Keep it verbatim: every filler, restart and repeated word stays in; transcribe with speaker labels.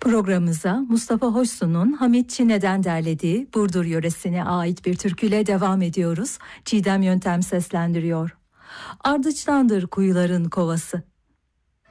Speaker 1: Programımıza Mustafa Hoşsu'nun Hamit Çine'den derlediği Burdur yöresine ait bir türküyle devam ediyoruz. Çiğdem Yöntem seslendiriyor. Ardıçtandır kuyuların kovası,